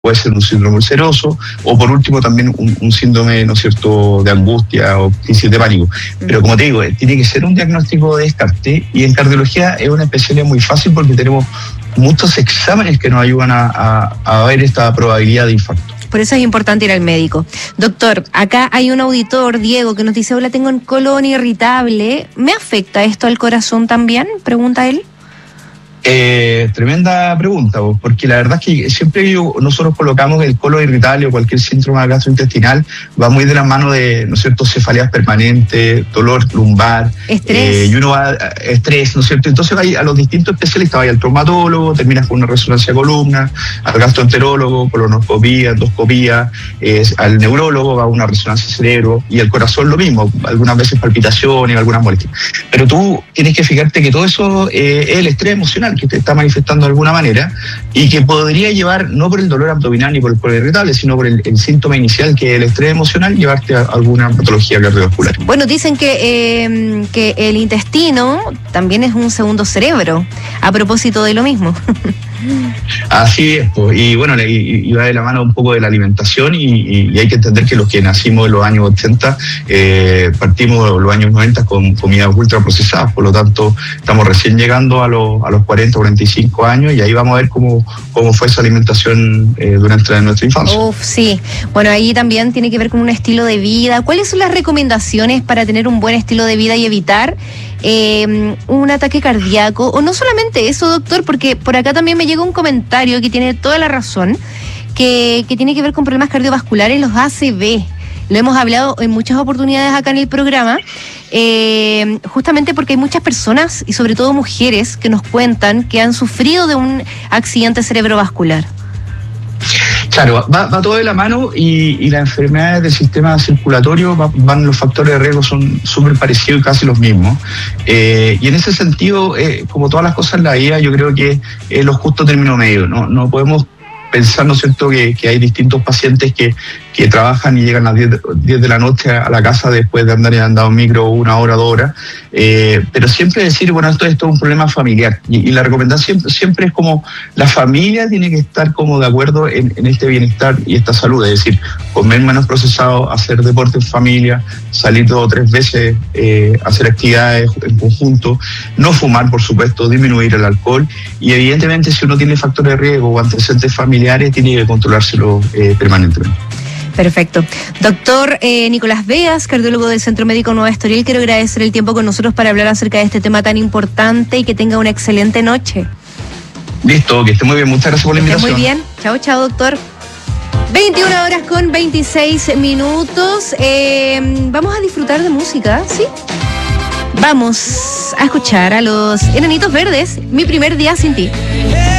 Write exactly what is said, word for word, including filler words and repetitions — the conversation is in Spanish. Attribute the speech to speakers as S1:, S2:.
S1: puede ser un síndrome ulceroso, o por último también un, un síndrome, ¿no es cierto?, de angustia o crisis de pánico. Pero como te digo, tiene que ser un diagnóstico de descarte, y en cardiología es una especialidad muy fácil porque tenemos muchos exámenes que nos ayudan a, a, a ver esta probabilidad de infarto.
S2: Por eso es importante ir al médico. Doctor, acá hay un auditor, Diego, que nos dice: hola, tengo un colon irritable. ¿Me afecta esto al corazón también?, pregunta él.
S1: Eh, tremenda pregunta, porque la verdad es que siempre yo, nosotros colocamos el colon irritable o cualquier síndrome gastrointestinal, va muy de la mano de, ¿no es cierto?, cefaleas permanentes, dolor lumbar,
S2: estrés,
S1: eh, y uno va a estrés, ¿no es cierto? Entonces va a los distintos especialistas, va al traumatólogo, terminas con una resonancia de columna, al gastroenterólogo, colonoscopía, endoscopía, eh, al neurólogo va a una resonancia de cerebro, y al corazón lo mismo, algunas veces palpitaciones, algunas molestias. Pero tú tienes que fijarte que todo eso eh, es el estrés emocional que te está manifestando de alguna manera, y que podría llevar, no por el dolor abdominal ni por el colon irritable, sino por el, el síntoma inicial, que es el estrés emocional, llevarte a alguna patología cardiovascular.
S2: Bueno, dicen que, eh, que el intestino también es un segundo cerebro, a propósito de lo mismo.
S1: Así es, pues, y bueno, y, y va de la mano un poco de la alimentación, y, y, y hay que entender que los que nacimos en los años ochenta, eh, partimos de los años noventa con comidas ultraprocesadas, por lo tanto estamos recién llegando a los, a los cuarenta, cuarenta y cinco años, y ahí vamos a ver cómo, cómo fue esa alimentación eh, durante nuestra infancia.
S2: Uf, sí. Bueno, ahí también tiene que ver con un estilo de vida. ¿Cuáles son las recomendaciones para tener un buen estilo de vida y evitar eh, un ataque cardíaco? O no solamente eso, doctor, porque por acá también me llega un comentario que tiene toda la razón, que, que tiene que ver con problemas cardiovasculares, los A C V. Lo hemos hablado en muchas oportunidades acá en el programa, eh, justamente porque hay muchas personas, y sobre todo mujeres, que nos cuentan que han sufrido de un accidente cerebrovascular.
S1: Claro, va, va todo de la mano, y, y las enfermedades del sistema circulatorio va, van, los factores de riesgo son súper parecidos y casi los mismos. Eh, y en ese sentido, eh, como todas las cosas en la vida, yo creo que es lo justo término medio. No, no podemos pensar, ¿no es cierto?, que, que hay distintos pacientes que, que trabajan y llegan a las diez de la noche a la casa después de andar y andado en micro una hora, dos horas, eh, pero siempre decir, bueno, esto, esto es un problema familiar, y, y la recomendación siempre, siempre es como la familia tiene que estar como de acuerdo en, en este bienestar y esta salud, es decir, comer menos procesado, hacer deporte en familia, salir dos o tres veces, eh, hacer actividades en conjunto, no fumar, por supuesto, disminuir el alcohol, y evidentemente si uno tiene factores de riesgo o antecedentes familiares, tiene que controlárselo eh, permanentemente.
S2: Perfecto. Doctor eh, Nicolás Veas, cardiólogo del Centro Médico Nueva Estoril, quiero agradecer el tiempo con nosotros para hablar acerca de este tema tan importante, y que tenga una excelente noche.
S1: Listo, que esté muy bien. Muchas gracias por la invitación.
S2: Muy bien. Chao, chao, doctor. veintiuna horas con veintiséis minutos. Eh, vamos a disfrutar de música, ¿sí? Vamos a escuchar a los Enanitos Verdes, Mi primer día sin ti.